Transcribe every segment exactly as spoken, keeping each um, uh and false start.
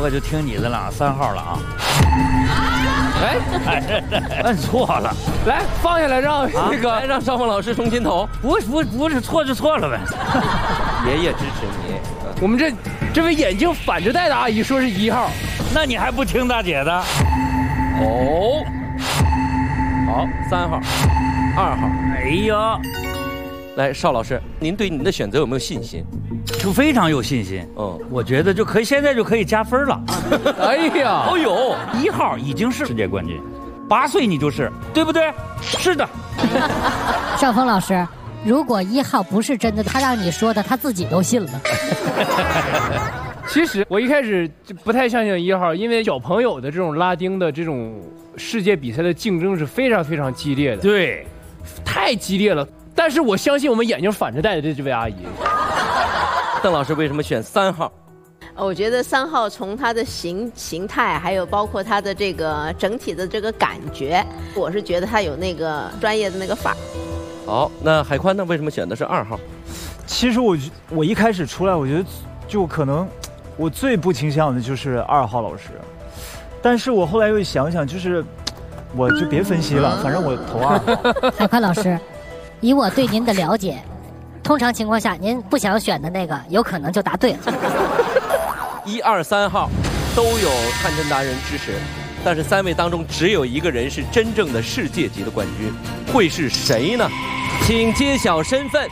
可就听你的了，三号了啊。 哎， 摁错了， 来放下来，让那个、 来让邵峰老师重新投。 不不不是错就错了呗。 爷爷支持你。 我们这这位眼镜反着戴的阿姨说是一号， 那你还不听大姐的？ 哦，好，三号，二号。 哎呀， 来，邵老师，您对您的选择有没有信心？ 就非常有信心。 嗯， 我觉得就可以，现在就可以加分了。 哎呀， 哦呦，一号已经是世界冠军，八岁你就是，对不对？是的。 邵峰老师，如果一号不是真的，他让你说的，他自己都信了。 其实我一开始就不太相信一号，因为小朋友的这种拉丁的这种世界比赛的竞争是非常非常激烈的， 对， 太激烈了。但是我相信我们眼睛反着戴的这位阿姨。 邓老师为什么选三号？ 我觉得三号从他的形形态，还有包括他的这个整体的这个感觉，我是觉得他有那个专业的那个范儿。 好，那海宽呢？为什么选的是二号？ 其实我我一开始出来，我觉得就可能我最不倾向的就是二号老师，但是我后来又想想，就是我就别分析了，反正我投二号。 海宽老师，以我对您的了解，通常情况下，您不想选的那个，有可能就答对了。 一二三号都有探针达人支持，但是三位当中只有一个人是真正的世界级的冠军，会是谁呢？请揭晓身份。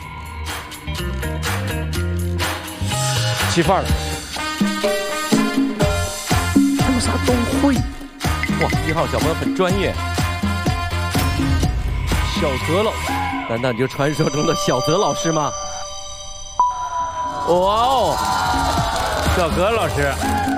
起范儿了，他们啥都会。 哇，一号小朋友很专业。 小泽老师， 难道你就传说中的小泽老师吗？哇哦， 小葛老师。